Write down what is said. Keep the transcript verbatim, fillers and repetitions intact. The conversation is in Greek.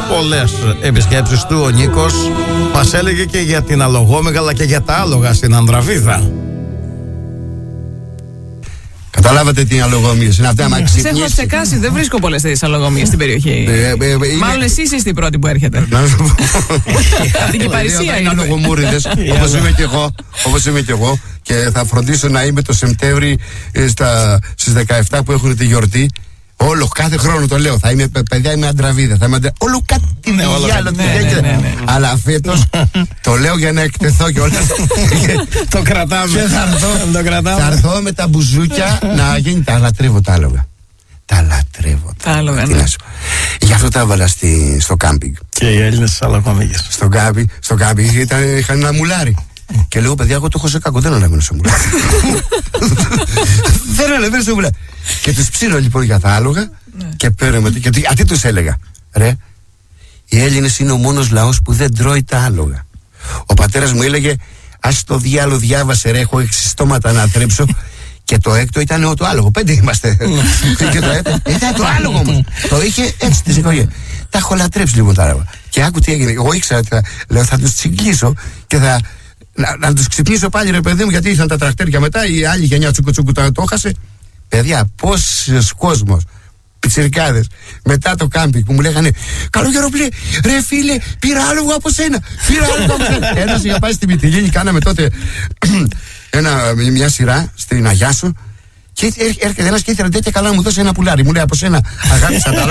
πολλές επισκέψεις του ο Νίκος. Μας έλεγε και για την αλογόμυγα αλλά και για τα άλογα στην Ανδραβίδα. Καταλάβατε τι αλογομίες είναι αυτά? Σας έχω τσεκάσει, δεν βρίσκω πολλές τέτοιες αλογομίες στην περιοχή. Μάλλον εσείς είστε οι πρώτοι που έρχεται. Από την Κυπαρισία είναι αλογομούριδες, όπως είμαι και εγώ. Όπως είμαι και εγώ. Και θα φροντίσω να είμαι το Σεπτέμβρη στις δεκαεπτά που έχουν τη γιορτή. Όλο, κάθε χρόνο το λέω. Θα είμαι, παιδιά, είμαι Ανδραβίδα. Θα είμαι αντρα... Όλο κάτι ναι, άλλο. Ναι, ναι, ναι, ναι. Αλλά φέτος το λέω για να εκτεθώ κιόλας. Το κρατάμε. Και θα έρθω, το κρατάμε. Θα έρθω με τα μπουζούκια να γίνει. Τα λατρεύω τα άλογα. Τα λατρεύω τα άλογα. Ναι. Γι' αυτό τα έβαλα στη, στο κάμπινγκ. Και οι Έλληνες στις αλογομίγες. Στο κάμπινγκ, στο κάμπινγκ ήταν, είχαν ένα μουλάρι. Και λέω, παιδιά, εγώ το έχω σε κακό. Δεν ανεβαίνω σε μουλάρι. Δεν ανεβαίνω σε μουλάρι. Και τους ψήνω λοιπόν για τα άλογα και παίρνουμε. Γιατί τι τους έλεγα, ρε, οι Έλληνες είναι ο μόνος λαός που δεν τρώει τα άλογα. Ο πατέρας μου έλεγε, ας το διάλο διάβασε, ρε, έχω έξι στόματα να θρέψω. Και το έκτο ήταν το άλογο. Πέντε είμαστε. Και το έκτο ήταν το άλογο όμως. Το είχε έτσι τη οικογένεια. Τα έχω λατρέψει λοιπόν τα άλογα. Και άκου τι έγινε. Εγώ ήξερα, λέω, θα τους τσιγκλίσω και θα. Να, να τους ξυπνήσω πάλι, ρε παιδί μου, γιατί ήρθαν τα τρακτέρια μετά. Η άλλη γενιά τσουκουτσούκου το, το έχασε. Παιδιά, πόσος κόσμος, πιτσιρικάδες, μετά το κάμπινγκ που μου λέγανε, καλό Γεροπλή, ρε φίλε, πήρα άλογο από σένα. Πήρα άλογο από σένα. Ένας είχα πάει στη Μυτιλήνη, κάναμε τότε ένα, μια σειρά στην Αγιάσο. Και έρχεται ένας και ήθελε τέτοια καλά να μου δώσει ένα πουλάρι. Μου λέει, από σένα αγάπησα τα